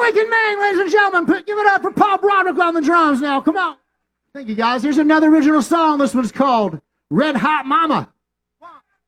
Wicked Man, ladies and gentlemen. Give it up for Paul Broderick on the drums now. Come on. Thank you, guys. Here's another original song. This one's called Red Hot Mama.